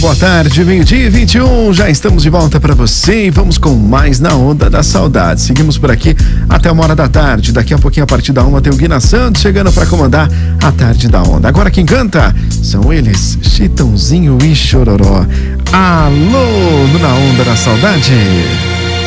boa tarde, 12h21, já estamos de volta para você e vamos com mais Na Onda da Saudade. Seguimos por aqui até 1h da tarde, daqui a pouquinho a partir da 1 tem o Guina Santos chegando para comandar a Tarde da Onda. Agora quem canta são eles, Chitãozinho e Chororó. Alô, no Na Onda da Saudade.